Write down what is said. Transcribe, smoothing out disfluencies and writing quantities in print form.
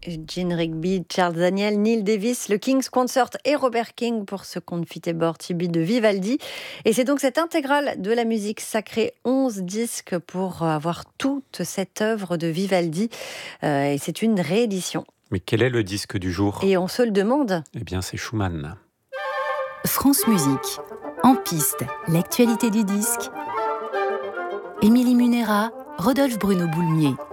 Gene Rigby, Charles Daniel, Neil Davis, le King's Consort et Robert King pour ce Confiteor Tibi de Vivaldi. Et c'est donc cette intégrale de la musique sacrée, 11 disques pour avoir toute cette œuvre de Vivaldi. Et c'est une réédition. Mais quel est le disque du jour ? Et on se le demande. Eh bien, c'est Schumann. France Musique. En piste, l'actualité du disque. Émilie Munera, Rodolphe Bruno Boulmier.